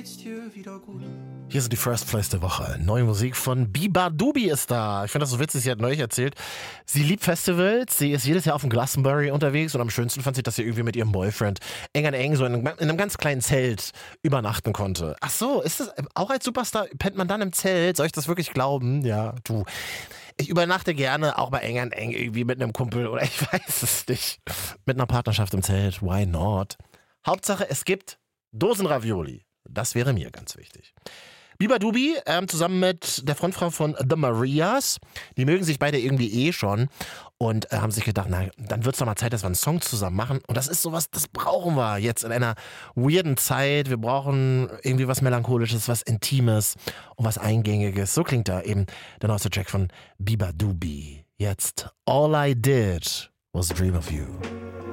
geht's dir wieder gut? Hier sind die First Place der Woche. Neue Musik von Biba Dubi ist da. Ich finde das so witzig, sie hat neulich erzählt, sie liebt Festivals, sie ist jedes Jahr auf dem Glastonbury unterwegs und am schönsten fand sie, dass sie irgendwie mit ihrem Boyfriend eng an eng so in einem ganz kleinen Zelt übernachten konnte. Ach so, ist das auch als Superstar, pennt man dann im Zelt? Soll ich das wirklich glauben? Ja, du. Ich übernachte gerne auch mal eng an eng irgendwie mit einem Kumpel oder ich weiß es nicht. Mit einer Partnerschaft im Zelt, why not? Hauptsache, es gibt Dosenravioli. Das wäre mir ganz wichtig. Biba Dubi zusammen mit der Frontfrau von The Marias, die mögen sich beide irgendwie schon und haben sich gedacht, na, dann wird es doch mal Zeit, dass wir einen Song zusammen machen. Und das ist sowas, das brauchen wir jetzt in einer weirden Zeit. Wir brauchen irgendwie was Melancholisches, was Intimes und was Eingängiges. So klingt da eben der neueste Track von Biba Dubi. Jetzt All I Did Was Dream of You.